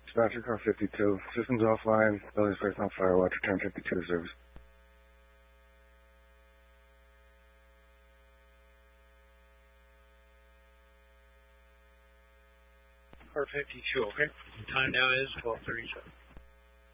Dispatcher car 52. Systems offline. Building's placed on fire. Watch return 52 to service. Car 52, okay. Time now is 12:37.